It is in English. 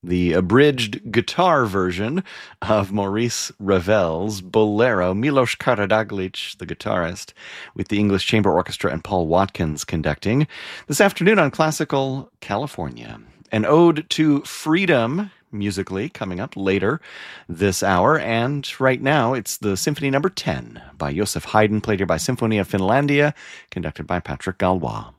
the abridged guitar version of Maurice Ravel's Bolero, Milos Karadzic, the guitarist, with the English Chamber Orchestra and Paul Watkins conducting. This afternoon on Classical California, an ode to freedom, musically, coming up later this hour. And right now, it's the Symphony No. 10 by Joseph Haydn, played here by Sinfonia Finlandia, conducted by Patrick Galois.